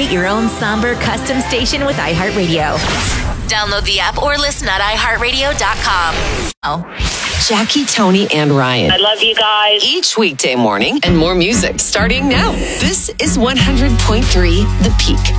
Create your own somber custom station with iHeartRadio. Download the app or listen at iHeartRadio.com. Jackie, Tony, and Ryan. I love you guys. Each weekday morning and more music starting now. This is 100.3 The Peak.